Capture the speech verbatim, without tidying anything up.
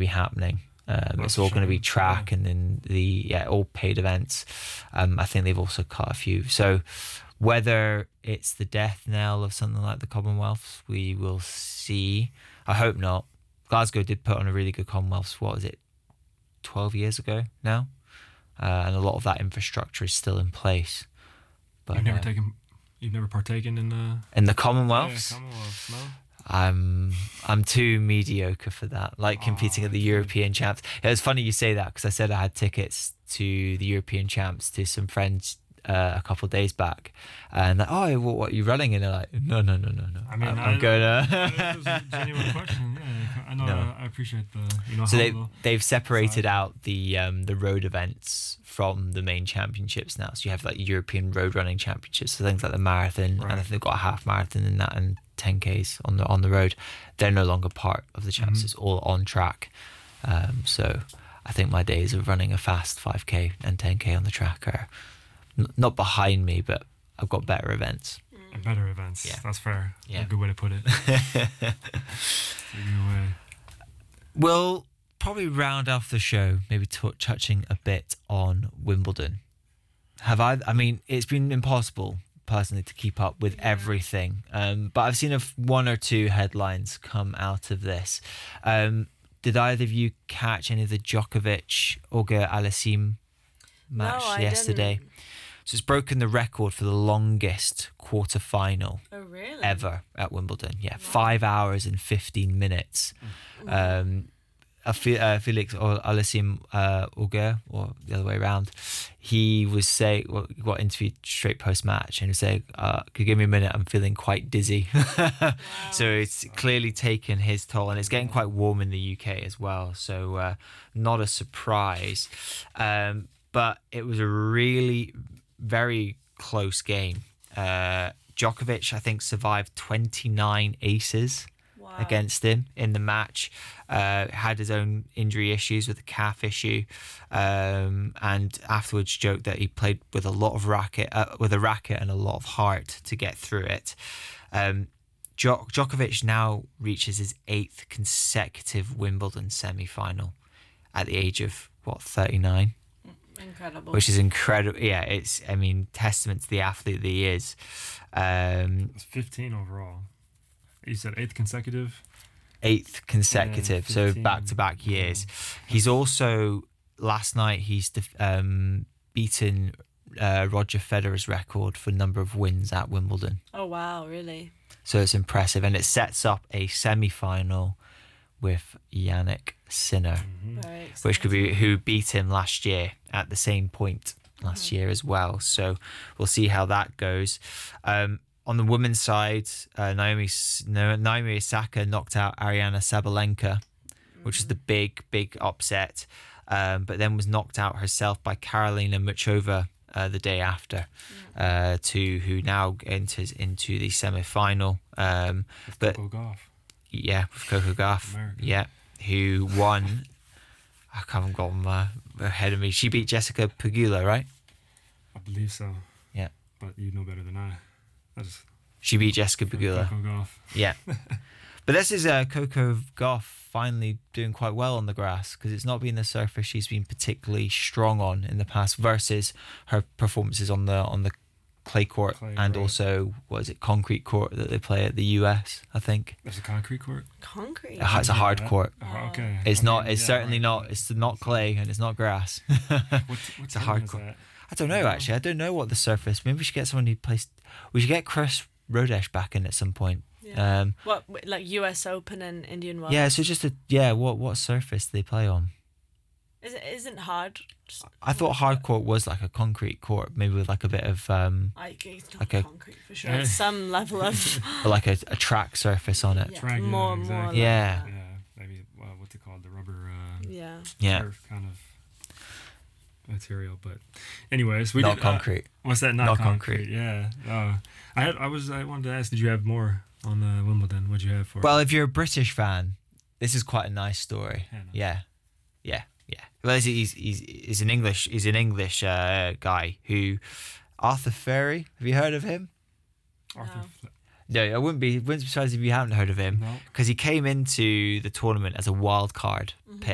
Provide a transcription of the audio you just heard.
be happening. Um, Well, it's all going to be sure. track Yeah. and then the yeah all paid events. Um, I think they've also cut a few. So whether it's the death knell of something like the Commonwealths, we will see. I hope not. Glasgow did put on a really good Commonwealths. What was it, twelve years ago now? Uh, and a lot of that infrastructure is still in place. But You've never uh, taken, you've never partaken in the in the yeah, Commonwealths, Commonwealth, no? I'm I'm too mediocre for that. Like competing Oh, at the okay. European Champs. It was funny you say that because I said I had tickets to the European Champs to some friends uh, a couple of days back, and like, oh, what, what are you running? And they're like, no, no, no, no, no. I mean, I'm, I, I'm going That to. was a genuine question. Yeah, I know. No. I, I appreciate the you know. So they humble- they've separated side. out the um the road events from the main championships now. So you have like European road running championships, so things like the marathon, and I Right. think they've got a half marathon in that and ten Ks on the on the road. They're no longer part of the champs. Mhm. It's all on track. Um, so I think my days of running a fast five K and ten K on the track are n- not behind me, but I've got better events. And better events. Yeah. That's fair. Yeah. A good way to put it. Take it away. We'll probably round off the show, maybe t- touching a bit on Wimbledon. Have I? I mean, it's been impossible personally to keep up with everything, um, but I've seen a f- one or two headlines come out of this. Um, did either of you catch any of the Djokovic Olga Aliassime match No, I yesterday? didn't. So it's broken the record for the longest quarter final Oh, really? ever at Wimbledon. Yeah, five hours and fifteen minutes. Um, uh, Fe- uh, Felix or Aliassime uh, Auger, or the other way around, he was saying, well, he got interviewed straight post match, and he was saying, uh, "Could you give me a minute? I'm feeling quite dizzy." So it's clearly taken his toll, and it's getting quite warm in the U K as well. So uh, not a surprise, um, but it was a really very close game. Uh, Djokovic, I think, survived twenty-nine aces Wow. against him in the match. Uh, had his own injury issues with a calf issue, um, and afterwards joked that he played with a lot of racket, uh, with a racket and a lot of heart to get through it. Um, Djok- Djokovic now reaches his eighth consecutive Wimbledon semi-final at the age of what thirty-nine. Incredible. Which is incredible. Yeah, it's, I mean, testament to the athlete that he is. Um, It's fifteen overall. You said eighth consecutive. eighth consecutive, Yeah, so fifteen. back to back years. He's also, last night, he's def- um, beaten uh, Roger Federer's record for number of wins at Wimbledon. Oh, wow, really? So it's impressive, and it sets up a semi-final with Yannick Sinner, Very which could be exciting. who beat him last year at the same point last year as well. So we'll see how that goes. Um, on the women's side, uh, Naomi S- no, Naomi Osaka knocked out Ariana Sabalenka, which is the big, big upset, um, but then was knocked out herself by Karolina Muchova uh, the day after, uh, to who now enters into the semi-final. Um, but Coco Golf. yeah, with Coco Gauff, America. yeah, who won. I haven't got them uh, ahead of me. She beat Jessica Pegula, right? I believe so. Yeah. But you know better than I. I just She beat Jessica Pegula. Coco Golf. Yeah. But this is uh, Coco Gauff finally doing quite well on the grass, because it's not been the surface she's been particularly strong on in the past, versus her performances on the on the clay court Clay, and right. also, what is it, concrete court that they play at the U S, I think. There's a concrete court. Concrete. Uh, It's a hard Yeah. court. Oh, okay. It's I not. mean, It's yeah, certainly right. not. It's not clay and it's not grass. What, what It's a tournament hard is court. that? I don't know, actually. I don't know what the surface. Maybe we should get someone who plays. We should get Chris Rodesh back in at some point. Yeah. Um, What, w- like U S Open and Indian Wells? yeah. So just a yeah. What what surface do they play on? Is it isn't hard? Just- I thought hard court was like a concrete court, maybe with like a bit of um, Like it's not Like a- concrete for sure. Yeah. It's some level of or like a, a track surface on it. yeah, Track, yeah, more more. exactly. Like, Yeah. Yeah, maybe uh, what's it called? The rubber uh, yeah. Yeah. turf kind of material. But anyways, we Not did, uh, concrete. what's that? Not, Not concrete. concrete. Yeah. Uh, I had. I was. I wanted to ask. Did you have more on uh, Wimbledon? What'd you have for? Well, if you're a British fan, this is quite a nice story. Yeah, no. Yeah, yeah, yeah. Well, he's he's he's, he's an English he's an English uh, guy who Arthur Ferry. Have you heard of him? Arthur. No. Fle- No, I wouldn't be wouldn't be surprised if you haven't heard of him, No. because he came into the tournament as a wild card pick.